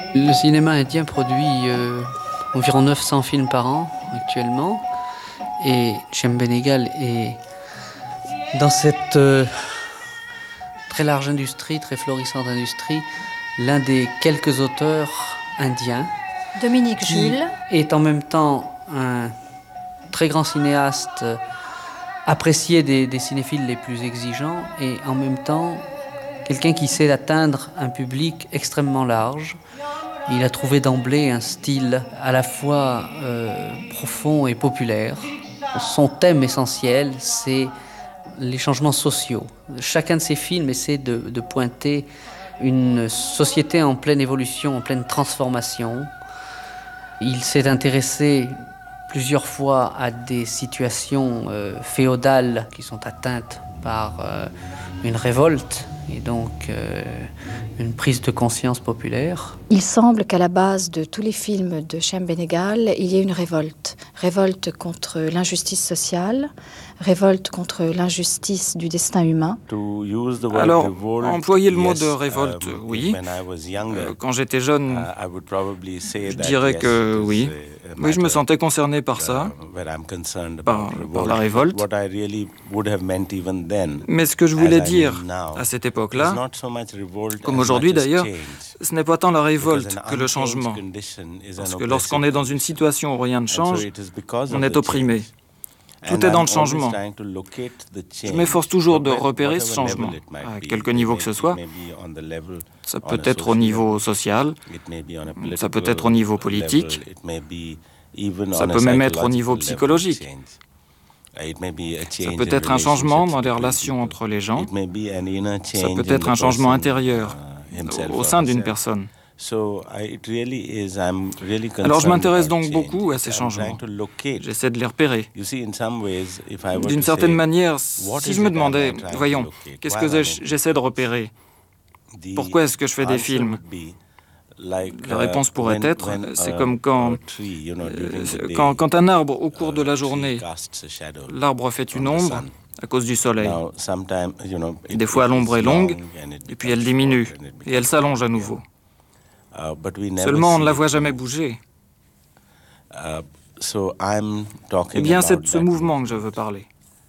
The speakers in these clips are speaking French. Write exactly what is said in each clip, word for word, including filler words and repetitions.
Le cinéma indien produit euh, environ neuf cents films par an actuellement. Et Shyam Benegal est dans cette euh, très large industrie, très florissante industrie, l'un des quelques auteurs indiens. Dominique Jules est en même temps un très grand cinéaste, apprécié des, des cinéphiles les plus exigeants, et en même temps quelqu'un qui sait atteindre un public extrêmement large. Il a trouvé d'emblée un style à la fois euh, profond et populaire. Son thème essentiel, c'est les changements sociaux. Chacun de ses films essaie de, de pointer une société en pleine évolution, en pleine transformation. Il s'est intéressé plusieurs fois à des situations euh, féodales qui sont atteintes par euh, une révolte et donc euh, une prise de conscience populaire. Il semble qu'à la base de tous les films de Shyam Benegal, il y ait une révolte. Révolte contre l'injustice sociale, révolte contre l'injustice du destin humain. Alors, employer le mot de révolte, oui. Euh, quand j'étais jeune, je dirais que oui. Oui, je me sentais concerné par ça, par, par la révolte. Mais ce que je voulais dire à cette époque-là, comme aujourd'hui d'ailleurs, ce n'est pas tant la révolte que le changement. Parce que lorsqu'on est dans une situation où rien ne change, on est opprimé. Tout est dans le changement. Je m'efforce toujours de repérer ce changement, à quelque niveau que ce soit. Ça peut être au niveau social, ça peut être au niveau politique, ça peut même être au niveau psychologique. Ça peut être un changement dans les relations entre les gens, ça peut être un changement intérieur au sein d'une personne. Alors je m'intéresse donc beaucoup à ces changements. J'essaie de les repérer. D'une certaine manière, si je me demandais, voyons, qu'est-ce que j'essaie de repérer? Pourquoi est-ce que je fais des films? La réponse pourrait être, c'est comme quand, euh, quand, quand un arbre, au cours de la journée, l'arbre fait une ombre à cause du soleil. Des fois, l'ombre est longue, et puis elle diminue, et elle s'allonge à nouveau. Seulement, on ne la voit jamais bouger. Eh bien, c'est de ce mouvement que je veux parler.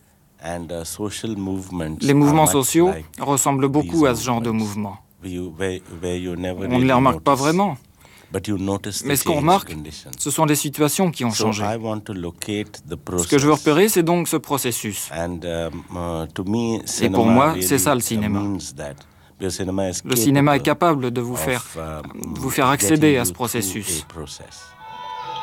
Les mouvements sociaux ressemblent beaucoup à ce genre de mouvement. On ne les remarque pas vraiment. Mais ce qu'on remarque, ce sont les situations qui ont changé. Ce que je veux repérer, c'est donc ce processus. Et pour moi, c'est ça le cinéma. Le cinéma est capable de vous faire, de vous faire accéder à ce processus.